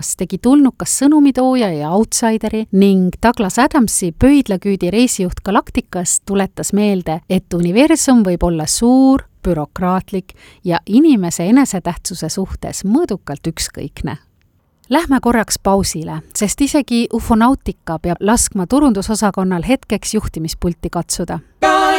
tegi tulnukas sõnumitooja ja outsideri ning Douglas Adamsi pöidlaküüdi reisijuht Galacticas tuletas meelde, et universum võib olla suur, bürokraatlik ja inimese enesetähtsuse suhtes mõõdukalt ükskõikne. Lähme korraks pausile, sest isegi ufonautika peab laskma turundusosakonnal hetkeks juhtimispulti katsuda.